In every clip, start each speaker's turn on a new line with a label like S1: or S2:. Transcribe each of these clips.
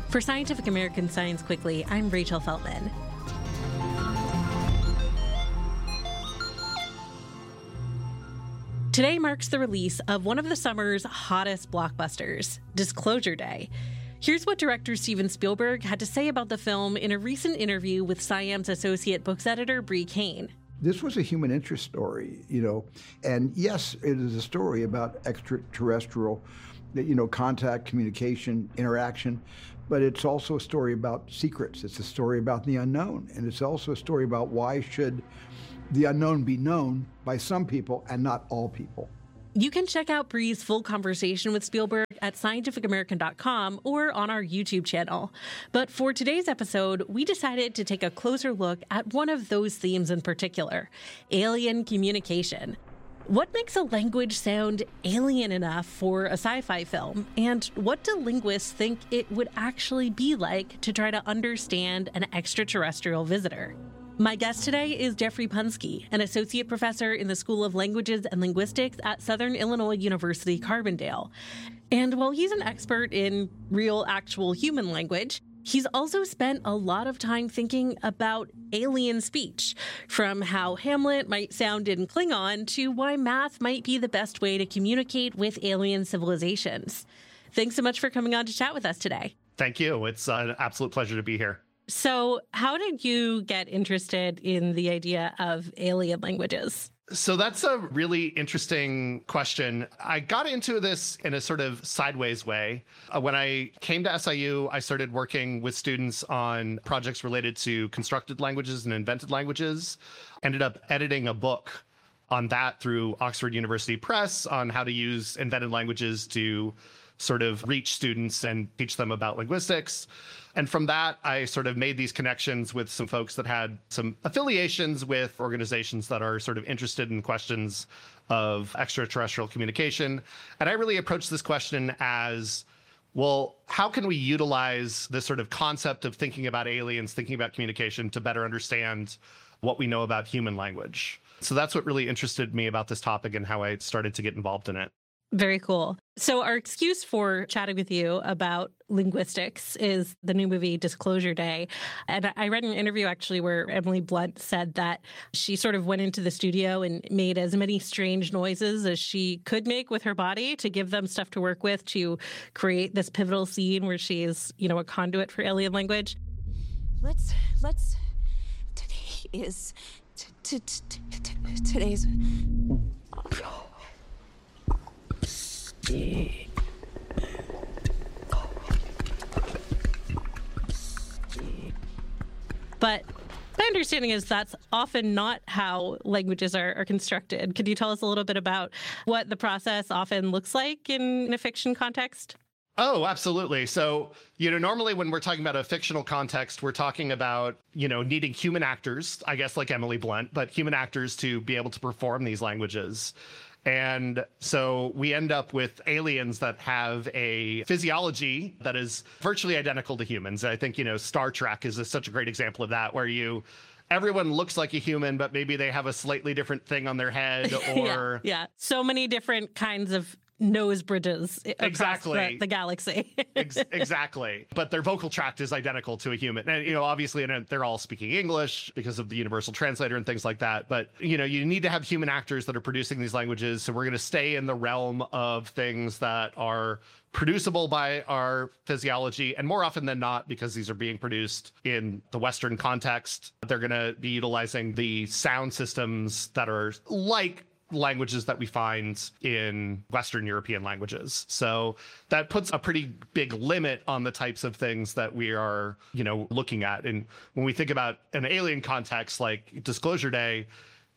S1: For Scientific American Science Quickly, I'm Rachel Feltman. Today marks the release of one of the summer's hottest blockbusters, Disclosure Day. Here's what director Steven Spielberg had to say about the film in a recent interview with SciAm's associate books editor, Bree Kane.
S2: This was a human interest story, and yes, it is a story about extraterrestrial, contact, communication, interaction, but it's also a story about secrets. It's a story about the unknown, and it's also a story about why should the unknown be known by some people and not all people.
S1: You can check out Bree's full conversation with Spielberg at scientificamerican.com or on our YouTube channel. But for today's episode, we decided to take a closer look at one of those themes in particular, alien communication. What makes a language sound alien enough for a sci-fi film? And what do linguists think it would actually be like to try to understand an extraterrestrial visitor? My guest today is Jeffrey Punske, an associate professor in the School of Languages and Linguistics at Southern Illinois University, Carbondale. And while he's an expert in real, actual human language, he's also spent a lot of time thinking about alien speech, from how Hamlet might sound in Klingon to why math might be the best way to communicate with alien civilizations. Thanks so much for coming on to chat with us today.
S3: Thank you. It's an absolute pleasure to be here.
S1: So how did you get interested in the idea of alien languages?
S3: So that's a really interesting question. I got into this in a sort of sideways way. When I came to SIU, I started working with students on projects related to constructed languages and invented languages. Ended up editing a book on that through Oxford University Press on how to use invented languages to sort of reach students and teach them about linguistics. And from that, I sort of made these connections with some folks that had some affiliations with organizations that are sort of interested in questions of extraterrestrial communication. And I really approached this question as, well, how can we utilize this sort of concept of thinking about aliens, thinking about communication to better understand what we know about human language? So that's what really interested me about this topic and how I started to get involved in it.
S1: Very cool. So our excuse for chatting with you about linguistics is the new movie Disclosure Day. And I read an interview actually where Emily Blunt said that she sort of went into the studio and made as many strange noises as she could make with her body to give them stuff to work with to create this pivotal scene where she is, a conduit for alien language.
S4: Let's today's
S1: But my understanding is that's often not how languages are constructed. Could you tell us a little bit about what the process often looks like in a fiction context?
S3: Oh, absolutely. So, normally when we're talking about a fictional context, we're talking about, needing human actors, I guess like Emily Blunt, but human actors to be able to perform these languages. And so we end up with aliens that have a physiology that is virtually identical to humans. I think, Star Trek is such a great example of that, where everyone looks like a human, but maybe they have a slightly different thing on their head or...
S1: Yeah. So many different kinds of nose bridges across the galaxy.
S3: Exactly. But their vocal tract is identical to a human. And, obviously, they're all speaking English because of the universal translator and things like that. But, you need to have human actors that are producing these languages. So we're going to stay in the realm of things that are producible by our physiology. And more often than not, because these are being produced in the Western context, they're going to be utilizing the sound systems that are like languages that we find in Western European languages. So that puts a pretty big limit on the types of things that we are, looking at. And when we think about an alien context like Disclosure Day,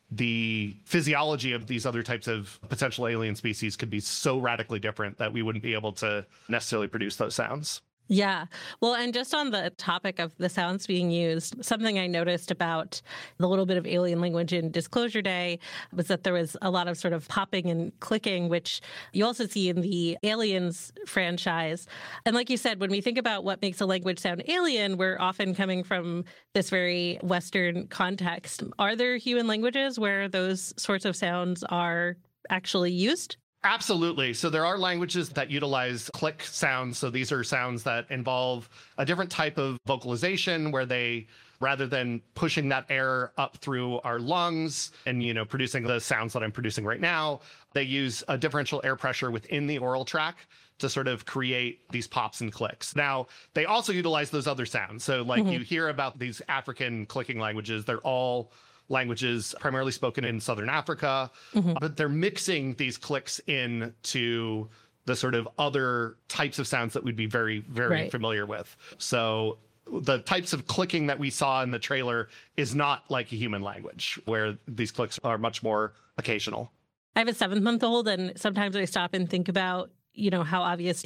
S3: the physiology of these other types of potential alien species could be so radically different that we wouldn't be able to necessarily produce those sounds.
S1: Yeah. Well, and just on the topic of the sounds being used, something I noticed about the little bit of alien language in Disclosure Day was that there was a lot of sort of popping and clicking, which you also see in the Aliens franchise. And like you said, when we think about what makes a language sound alien, we're often coming from this very Western context. Are there human languages where those sorts of sounds are actually used?
S3: Absolutely. So there are languages that utilize click sounds. So these are sounds that involve a different type of vocalization where they, rather than pushing that air up through our lungs and, producing the sounds that I'm producing right now, they use a differential air pressure within the oral tract to sort of create these pops and clicks. Now, they also utilize those other sounds. So like you hear about these African clicking languages, they're all languages primarily spoken in Southern Africa, but they're mixing these clicks into the sort of other types of sounds that we'd be very, very familiar with. So the types of clicking that we saw in the trailer is not like a human language, where these clicks are much more occasional.
S1: I have a 7-month-old, and sometimes I stop and think about, how obvious